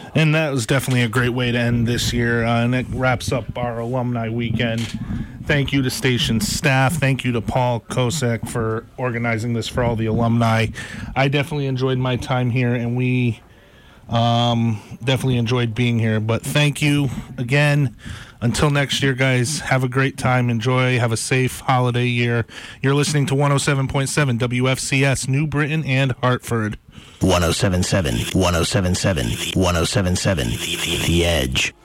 And that was definitely a great way to end this year, and it wraps up our alumni weekend. Thank you to station staff. Thank you to Paul Kosek for organizing this for all the alumni. I definitely enjoyed my time here, and we definitely enjoyed being here. But thank you again. Until next year, guys, have a great time. Enjoy. Have a safe holiday year. You're listening to 107.7 WFCS, New Britain and Hartford. 107.7, 107.7, 107.7, The Edge.